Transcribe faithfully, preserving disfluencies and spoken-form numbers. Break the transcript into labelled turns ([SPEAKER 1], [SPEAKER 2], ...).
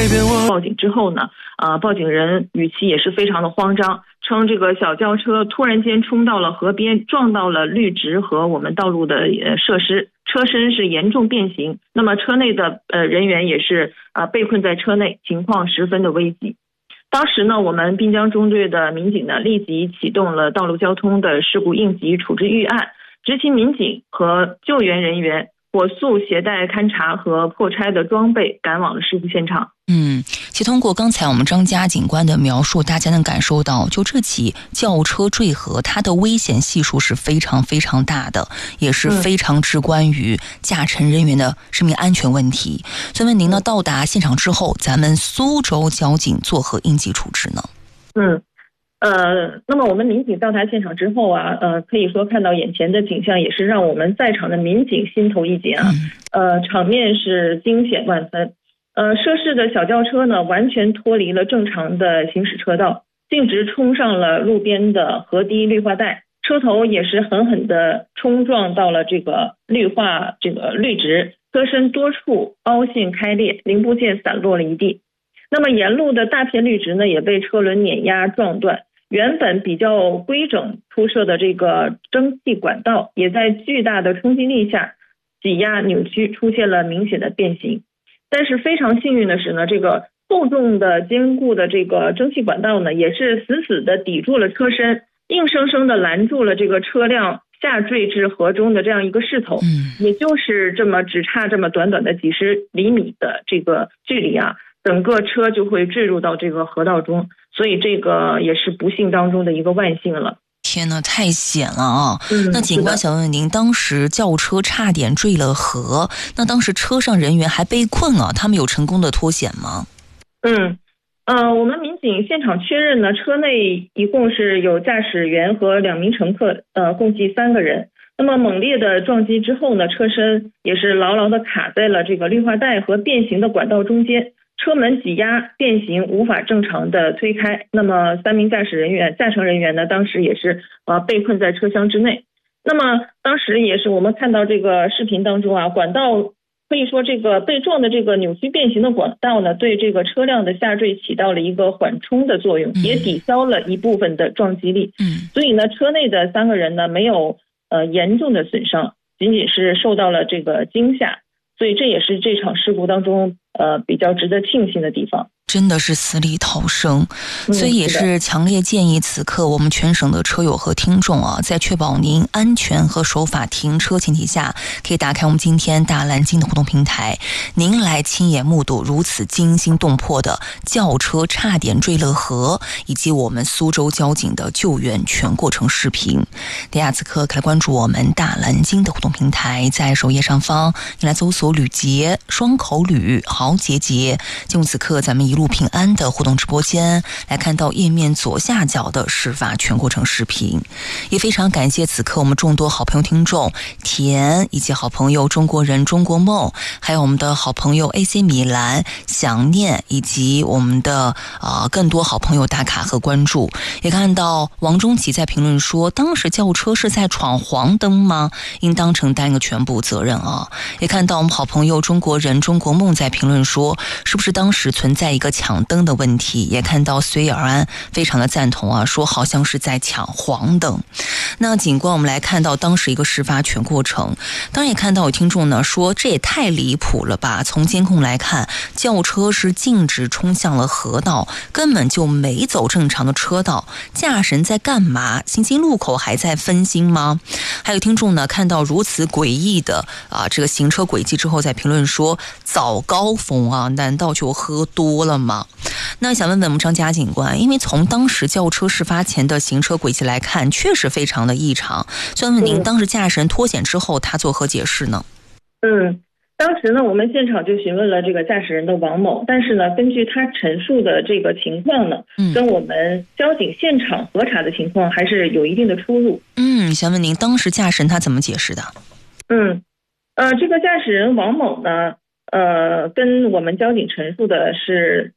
[SPEAKER 1] 报警之后呢，呃，报警人语气也是非常的慌张，称这个小轿车突然间冲到了河边，撞到了绿植和我们道路的呃设施，车身是严重变形，那么车内的呃人员也是呃被困在车内，情况十分的危急。当时呢，我们滨江中队的民警呢立即启动了道路交通的事故应急处置预案，执勤民警和救援人员火速携带勘查和破拆的装备赶往了事故现场。
[SPEAKER 2] 嗯，其实通过刚才我们张家警官的描述，大家能感受到，就这起轿车坠河，它的危险系数是非常非常大的，也是非常至关于驾乘人员的生命安全问题。所以问您呢，到达现场之后，咱们苏州交警作何应急处置呢？
[SPEAKER 1] 嗯。呃，那么我们民警到达现场之后啊，呃，可以说看到眼前的景象也是让我们在场的民警心头一紧啊，呃，场面是惊险万分。呃，涉事的小轿车呢，完全脱离了正常的行驶车道，径直冲上了路边的河堤绿化带，车头也是狠狠地冲撞到了这个绿化这个绿植，车身多处凹陷开裂，零部件散落了一地。那么沿路的大片绿植呢，也被车轮碾压撞断。原本比较规整铺设的这个蒸汽管道，也在巨大的冲击力下挤压扭曲，出现了明显的变形。但是非常幸运的是呢，这个厚重的坚固的这个蒸汽管道呢，也是死死的抵住了车身，硬生生的拦住了这个车辆下坠至河中的这样一个势头。嗯，也就是这么只差这么短短的几十厘米的这个距离啊，整个车就会坠入到这个河道中。所以这个也是不幸当中的一个万幸了。
[SPEAKER 2] 天哪，太险了啊！
[SPEAKER 1] 嗯，
[SPEAKER 2] 那警官想问问您，当时轿车差点坠了河，那当时车上人员还被困啊，他们有成功的脱险吗？
[SPEAKER 1] 嗯，呃，我们民警现场确认呢，车内一共是有驾驶员和两名乘客，呃，共计三个人。那么猛烈的撞击之后呢，车身也是牢牢的卡在了这个绿化带和变形的管道中间。车门挤压变形，无法正常的推开。那么三名驾驶人员、驾乘人员呢，当时也是呃被困在车厢之内。那么当时也是我们看到这个视频当中啊，管道可以说这个被撞的这个扭曲变形的管道呢，对这个车辆的下坠起到了一个缓冲的作用，也抵消了一部分的撞击力。嗯，所以呢，车内的三个人呢没有呃严重的损伤，仅仅是受到了这个惊吓。所以这也是这场事故当中呃比较值得庆幸的地方。
[SPEAKER 2] 真的是死里逃生，所以也是强烈建议此刻我们全省的车友和听众啊，在确保您安全和守法停车前提下，可以打开我们今天大蓝鲸的互动平台，您来亲眼目睹如此惊心动魄的轿车差点坠了河，以及我们苏州交警的救援全过程视频。大家此刻可以来关注我们大蓝鲸的互动平台，在首页上方你来搜索吕杰双口吕豪杰杰，进入此刻咱们一路平安的互动直播间，来看到页面左下角的事发全过程视频。也非常感谢此刻我们众多好朋友听众田，以及好朋友中国人中国梦，还有我们的好朋友 A C 米兰想念，以及我们的呃更多好朋友打卡和关注。也看到王中奇在评论说，当时轿车是在闯黄灯吗？应当承担一个全部责任啊。也看到我们好朋友中国人中国梦在评论说，是不是当时存在一个抢灯的问题。也看到随尔安非常的赞同啊，说好像是在抢黄灯。那警官我们来看到当时一个事发全过程，当然也看到有听众呢说，这也太离谱了吧，从监控来看，轿车是径直冲向了河道，根本就没走正常的车道，驾驶人在干嘛？行经路口还在分心吗？还有听众呢看到如此诡异的啊这个行车轨迹之后，在评论说，早高峰啊，难道就喝多了吗？那想问问我们张家警官，因为从当时轿车事发前的行车轨迹来看，确实非常的异常。所以问您，当时驾驶人脱险之后，他作何解释呢？
[SPEAKER 1] 嗯，当时呢，我们现场就询问了这个驾驶人的王某，但是呢，根据他陈述的这个情况呢，嗯、跟我们交警现场核查的情况还是有一定的出入。
[SPEAKER 2] 嗯，想问您，当时驾驶人他怎么解释的？
[SPEAKER 1] 嗯，呃，这个驾驶人王某呢，呃，跟我们交警陈述的是